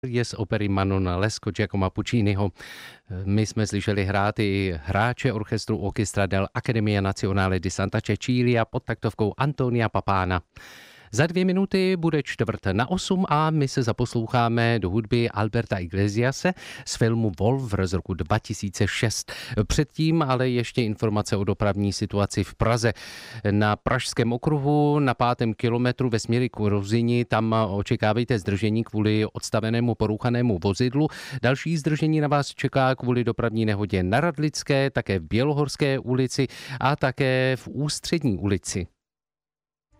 je z opery Manon Lescaut Giacomo Pucciniho. My jsme slyšeli hrát i hráče orchestru Orchestra dell'Accademia Nazionale di Santa Cecilia pod taktovkou Antonia Papana. Za 2 minuty bude 7:45 a my se zaposloucháme do hudby Alberta Iglesiase z filmu Wolf z roku 2006. Předtím ale ještě informace o dopravní situaci v Praze. Na Pražském okruhu na 5. kilometru ve směru k Rozyni tam očekávejte zdržení kvůli odstavenému porouchanému vozidlu. Další zdržení na vás čeká kvůli dopravní nehodě na Radlické, také v Bělohorské ulici a také v Ústřední ulici.